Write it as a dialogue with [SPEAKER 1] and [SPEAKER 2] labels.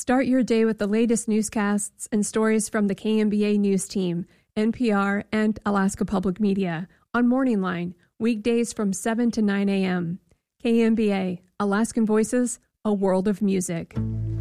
[SPEAKER 1] Start your day with the latest newscasts and stories from the KMBA News Team, NPR, and Alaska Public Media on Morning Line, weekdays from 7 to 9 a.m. KMBA, Alaskan Voices, a world of music.